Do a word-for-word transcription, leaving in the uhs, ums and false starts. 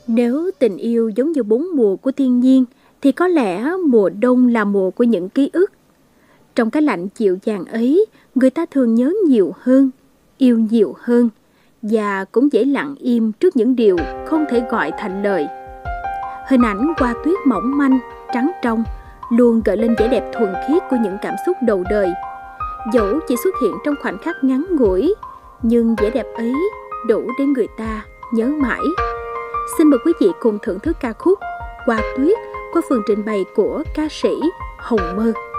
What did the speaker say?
Nếu tình yêu giống như bốn mùa của thiên nhiên, thì có lẽ mùa đông là mùa của những ký ức. Trong cái lạnh dịu dàng ấy, người ta thường nhớ nhiều hơn, yêu nhiều hơn, và cũng dễ lặng im trước những điều không thể gọi thành lời. Hình ảnh hoa tuyết mỏng manh, trắng trong luôn gợi lên vẻ đẹp thuần khiết của những cảm xúc đầu đời. Dẫu chỉ xuất hiện trong khoảnh khắc ngắn ngủi, nhưng vẻ đẹp ấy đủ để người ta nhớ mãi. Xin mời quý vị cùng thưởng thức ca khúc Hoa Tuyết qua phần trình bày của ca sĩ Hồng Mơ.